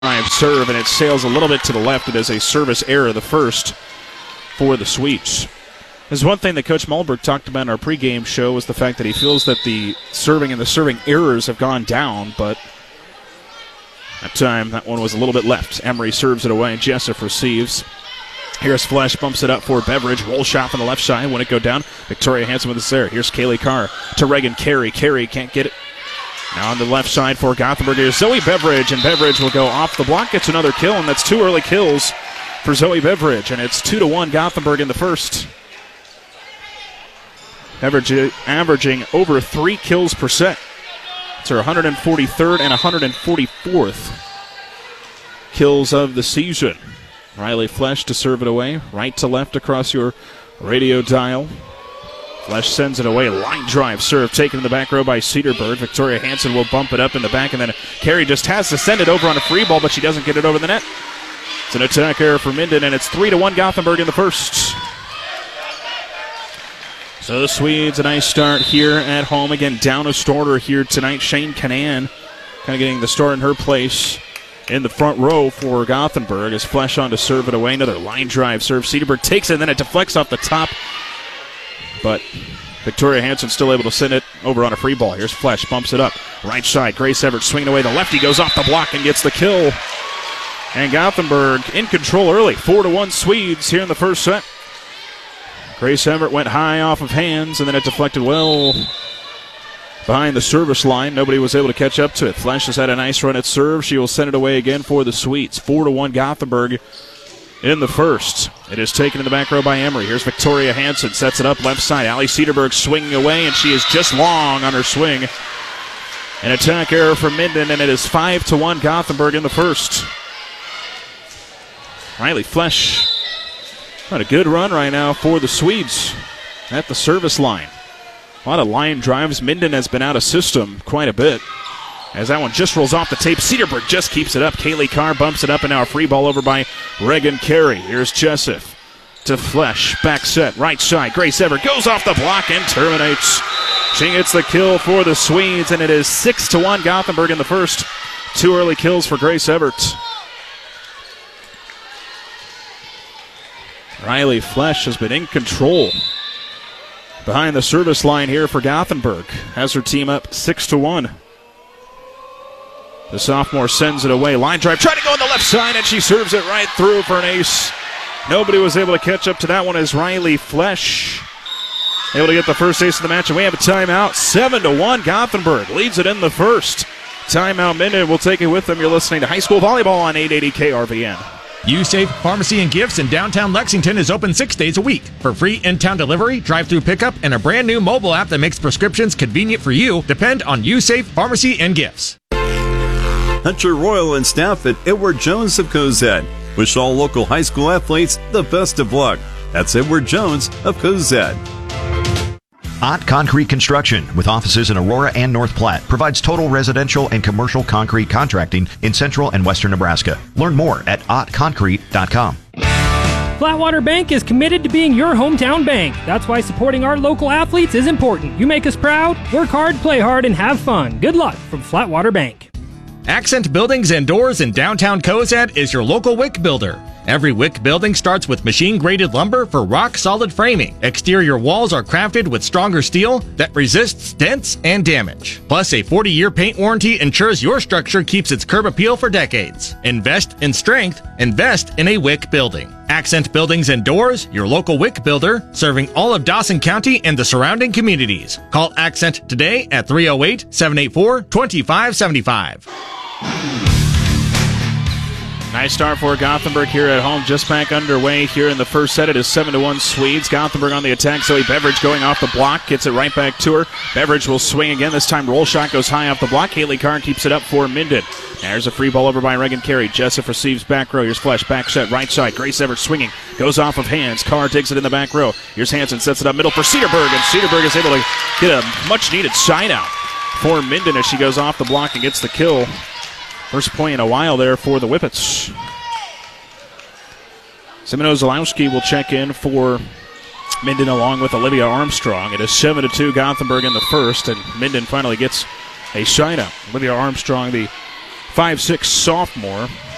serve, and it sails a little bit to the left. It is a service error, the first for the Swedes. There's one thing that Coach Malberg talked about in our pregame show was the fact that he feels that the serving and the serving errors have gone down, but that time that one was a little bit left. Emery serves it away, and Jessup receives. Here's Flesh, bumps it up for Beveridge. Roll shot from the left side. Wouldn't go down. Victoria Hansen with the there. Here's Kaylee Carr to Reagan Carey. Carey can't get it. Now on the left side for Gothenburg is Zoe Beveridge, and Beveridge will go off the block, gets another kill, and that's 2 early kills for Zoe Beveridge, and it's 2-1 Gothenburg in the first. Beveridge averaging over 3 kills per set. It's her 143rd and 144th kills of the season. Riley Flesh to serve it away, right to left across your radio dial. Flesh sends it away. Line drive serve taken in the back row by Cedarburg. Victoria Hansen will bump it up in the back, and then Carey just has to send it over on a free ball, but she doesn't get it over the net. It's an attack error for Minden, and it's 3-1 Gothenburg in the first. So the Swedes, a nice start here at home. Again, down a starter here tonight. Shane Canan kind of getting the start in her place in the front row for Gothenburg as Flesh on to serve it away. Another line drive serve. Cedarburg takes it, and then it deflects off the top. But Victoria Hansen still able to send it over on a free ball. Here's Flesh, bumps it up. Right side, Grace Everett swinging away. The lefty goes off the block and gets the kill. And Gothenburg in control early. 4-1 Swedes here in the first set. Grace Everett went high off of hands, and then it deflected well behind the service line. Nobody was able to catch up to it. Flesh has had a nice run at serve. She will send it away again for the Swedes. 4-1 Gothenburg in the first. It is taken in the back row by Emery. Here's Victoria Hansen. Sets it up left side. Allie Cedarburg swinging away, and she is just long on her swing. An attack error for Minden, and it is 5-1 Gothenburg in the first. Riley Flesh on a good run right now for the Swedes at the service line. A lot of line drives. Minden has been out of system quite a bit. As that one just rolls off the tape, Cedarburg just keeps it up. Kaylee Carr bumps it up, and now a free ball over by Reagan Carey. Here's Jessup to Flesh. Back set, right side. Grace Everett goes off the block and terminates. She gets the kill for the Swedes, and it is 6-1 Gothenburg in the first. 2 early kills for Grace Everett. Riley Flesh has been in control behind the service line here for Gothenburg. Has her team up 6-1. The sophomore sends it away. Line drive, trying to go on the left side, and she serves it right through for an ace. Nobody was able to catch up to that one as Riley Flesh able to get the first ace of the match, and we have a timeout. 7-1 Gothenburg leads it in the first. Timeout Minden. We'll take it with them. You're listening to high school volleyball on 880 KRVN. USafe Pharmacy and Gifts in downtown Lexington is open 6 days a week. For free in-town delivery, drive-through pickup, and a brand new mobile app that makes prescriptions convenient for you, depend on USafe Pharmacy and Gifts. Hunter Royal and staff at Edward Jones of Cozad wish all local high school athletes the best of luck. That's Edward Jones of Cozad. Ott Concrete Construction, with offices in Aurora and North Platte, provides total residential and commercial concrete contracting in central and western Nebraska. Learn more at ottconcrete.com. Flatwater Bank is committed to being your hometown bank. That's why supporting our local athletes is important. You make us proud, work hard, play hard, and have fun. Good luck from Flatwater Bank. Accent Buildings and Doors in downtown Cozad is your local WIC builder. Every WIC building starts with machine-graded lumber for rock-solid framing. Exterior walls are crafted with stronger steel that resists dents and damage. Plus, a 40-year paint warranty ensures your structure keeps its curb appeal for decades. Invest in strength. Invest in a WIC building. Accent Buildings and Doors, your local WIC builder, serving all of Dawson County and the surrounding communities. Call Accent today at 308-784-2575. Nice start for Gothenburg here at home. Just back underway here in the first set. It is 7-1 Swedes. Gothenburg on the attack. Zoe Beveridge going off the block. Gets it right back to her. Beveridge will swing again. This time roll shot goes high off the block. Kaylee Carr keeps it up for Minden. There's a free ball over by Reagan Carey. Jessup receives back row. Here's Flesh. Back set right side. Grace Everett swinging. Goes off of hands. Carr takes it in the back row. Here's Hansen. Sets it up middle for Cedarburg. And Cedarburg is able to get a much needed side out for Minden as she goes off the block and gets the kill. First point in a while there for the Whippets. Semino Zalowski will check in for Minden along with Olivia Armstrong. It is 7-2 Gothenburg in the first, and Minden finally gets a shutout. Olivia Armstrong, the 5'6" sophomore,